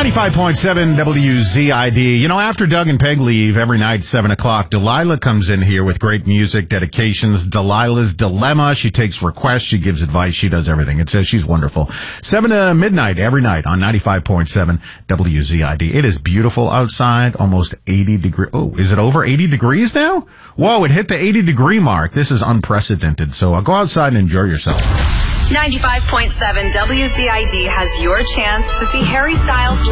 95.7 WZID. You know, after Doug and Peg leave every night, 7 o'clock, Delilah comes in here with great music, dedications, Delilah's Dilemma. She takes requests, she gives advice, she does everything. It says she's wonderful. 7 to midnight every night on 95.7 WZID. It is beautiful outside, almost 80 degrees. Oh, is it over 80 degrees now? Whoa, it hit the 80-degree mark. This is unprecedented. So go outside and enjoy yourself. 95.7 WZID has your chance to see Harry Styles